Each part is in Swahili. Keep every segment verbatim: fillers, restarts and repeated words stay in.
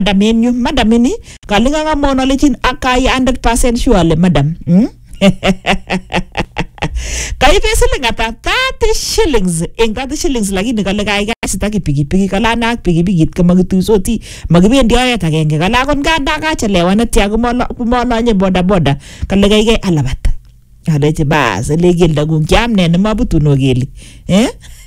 madam enyu madam ini kalinga nga mono lechin akai one hundred percent sure le madam hmm? Kai pesa ngata thirty shillings eng thirty shillings lakini kale kai kai sitaki pikipiki kala nak pikipikit kama kitusoti magibendi oyet agenge kala kon ganda kachelewa netya kumola kumolanye boda boda kale kai kai alabat aleche bas legel dagun kyam ne mabutuno geli eh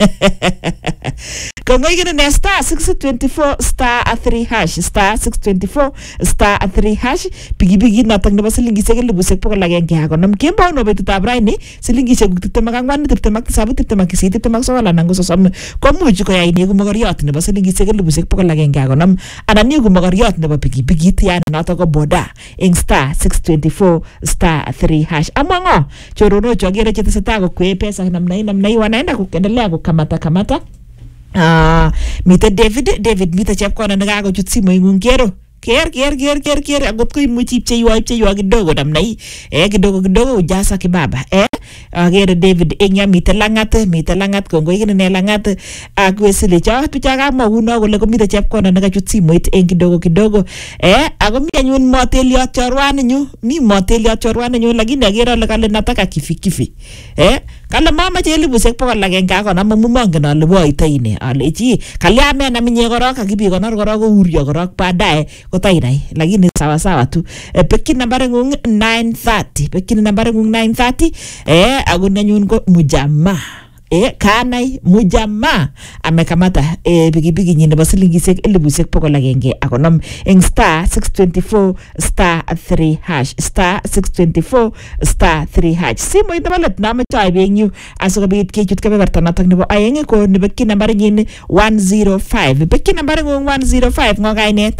Kongo igene ne star six twenty-four star three hash star six twenty-four star three hash pigi pigi na tang na silingi segel busek pokol lagi ang kaya ko nam kemba no betu tabrai ni silingi seg temak ang wan temak sabu temak si temak soala nango sosam ko muju ko ya ini ko magariot ne silingi segel busek pokol lagi ang kaya ko nam anani ko magariot ne pigi pigi tiyan na to ko boda ing star six twenty-four star three hash amango chorono chogere chete setago kwe pesa namna namna wanaenda kuendelea kukamata kamata ah mita David David mita chep kona nagago chutsi mo ingun kero ker ker ker ker ker agot ko imuchi pche yuwa pche yuwa kidogo namna hii eh kidogo kidogo ujasa kibaba eh agere David enya mita langat mita langat kongo igene ne langat akwesile cha picha kama uno kole ko mita chep kona naga chutsi mo it en kidogo kidogo eh ago mi anyun moteliot chorwani nyu mi moteliot chorwani nyu lakini agere le kale nataka kifi kifi eh kala mama cheli busek pokol agenge ako na mamumongen ale boito ine ale chi kaliame na minye korok akibi konor korok ko uryo korok baadaye kotainai lakini sawa sawa tu e, pekini nambari ngung nine thirty pekini nambari ngung nine thirty eh agunanyun ko mujama eh kanai mujama amekamata eh bigibigi nyine basilingi sek elibusek pokol agenge ako nam eng star six twenty-four star three hash star six twenty-four star three hash simo itabalat na machai benyu asogabit kechut kabe bartanatak nebo ayenge ko ne bekki number nyine one oh five bekki number ngong one oh five ngokainet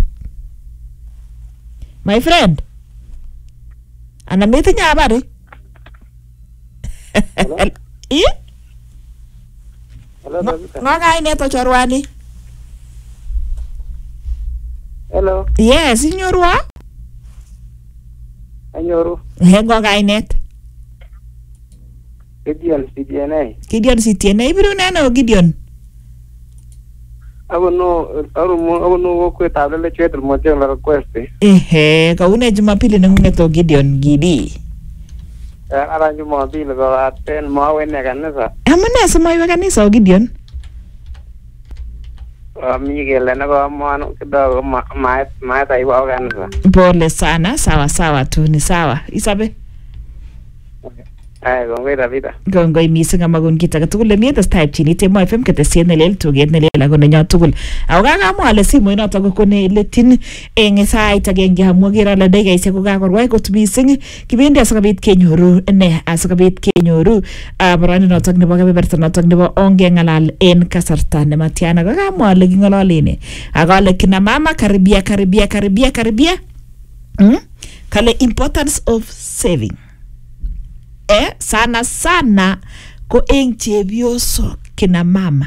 my friend ana metinya habari eh Hello, Ngoga ineto chorwani. Hello. Yes, inyorwa? Anyoru. He ngoga inet. Gideon C T N A. Gideon C T N A biru nano Gideon. Abo no, abo mo, abo no wo kwe tablet chwetel mo teng la request. Ehe, kaune Jumapili nanguneto Gideon Gidi. Ara Jumapili ko aten mo wene kanisa. Amane sumaiwe kanisa Gideon? Mi kele na ko mo kidogo ma ma taiwa kanisa. Pole sana, sawa sawa tu ni sawa. Isabe? Ay, gongoi Davida. Gongoi mising amagun kita katugul le mietas type chini te mo F M ketesien ne lel tuget ne lel agon nya tugul. Awga ga mo ale simo ina to ko ne letin eng sait agenge hamwo gira le dege ise ko ga korwai ko mising kibendi asakabit kenyoru ne asakabit kenyoru abrani no tag ne bo keberta no tag ne bo onge ngalal en kasarta ne matiana ga mo ale ngaloline agale kina mama karibia karibia karibia karibia hmm? Kale importance of saving eh sana sana ko eng chebioso kina mama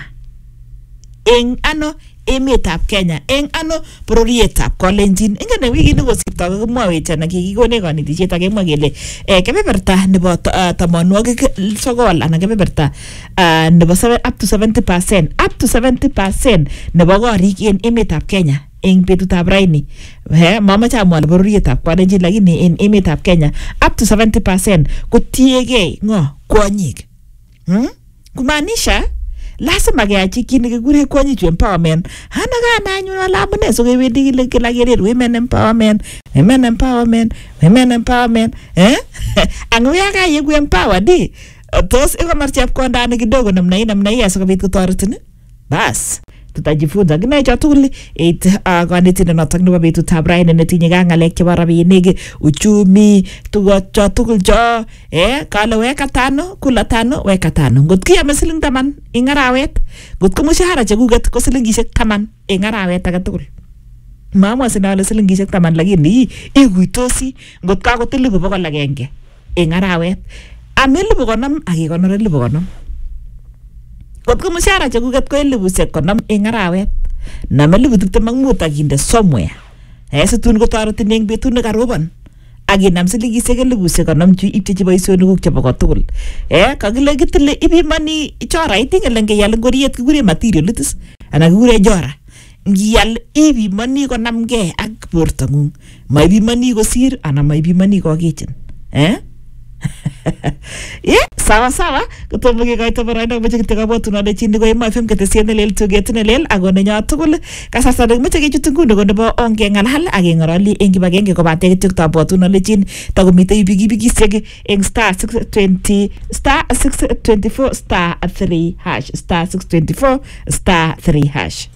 eng ano emetab Kenya eng ano bororietab Kolenjin ingene wiki ni kosipto komwawech na kikikone kanitisiet ake mwa kele eh kebeberta nebo tamanwogik sogol anan kebeberta nebo up to seventy percent up to seventy percent nebo korik en emetab Kenya eng betutab raini he mama cha mwa bororietab Kolenjin lakini en emetab Kenya up to seventy percent kotiege ngo kwonyik hm kumaanisha lazima keachi kini kikure kwonyik empowerment hana kana anyun wala amune so kewendi kile kila kerer women empowerment women empowerment women empowerment eh angoya ka yegu empower di tos ikonor chepkondani kidogo namna hii namna hii asikobit kotoretin bas tutajifunza kinae cha tugul it kanitinde notok nebo betutab raini netinye ka ngalek chebo rabinik uchumi tugo cha tugul cho eh kale weka tano kula tano weka tano ngot kiyame siling taman ing arawet ngot ko mushahara chekuket ko silingishek taman ing arawet age tugul mamwa sinale silingishek taman lakini ikuitosi ngot ka kotilibu bokol agenge ing arawet amelibu konom akikonor elibu konom kot ko mushahara chekuket ko elibushek konom eng arawet nam elibu tiptem ak mut akinde somewhere eh situn kotoretin eng betut nekarobon akinam silingishek elibushek konom chu ipchechi boisionikuk chebo kotugul eh kakile kitile ibimani chorait ingele ngeyal ngoriet kikure materialitis anan kikure jora ngial ibimani konamgei ak bortang'ung maibimani kosir anan maibimani kokichin eh yeah, sawa sawa kotomo kekoito boroindo meche kityo kabwatunoto chini ko Emo F M ketesiet nelel tuget nelel ako nenyo tugul kasarta nemeche kechut nguni ko nebo ongeng'alal ak keng'ololi eng kibagenge kobate kityo tabwatunoto chini takomitei pikipikisiek eng star six twenty star six twenty-four star three hash star six twenty-four star three hash.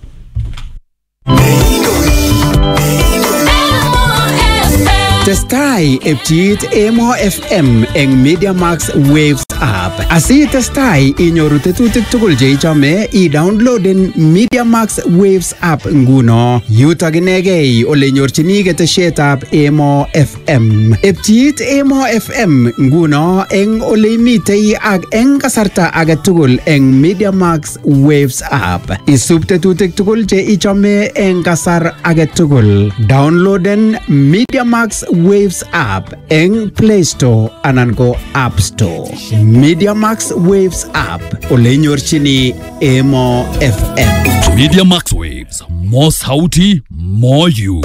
Testai epchiit Emo F M eng Media Max Waves app. Asi testai inyoru tetutik tugul che ichome, i-downloaden Media Max Waves app nguno. Yutok inegei ole nyorchini ketesietab Emo F M. Epchiit Emo F M nguno eng ole imitei ak eng kasarta age tugul eng Media Max Waves app. Isub tetutik tugul che ichome eng kasar age tugul. Downloaden Media Max Waves app eng Play Store anan ko App Store. Media Max Waves app ole nyorchini Emo F M. Media Max Waves, more sauti, more you.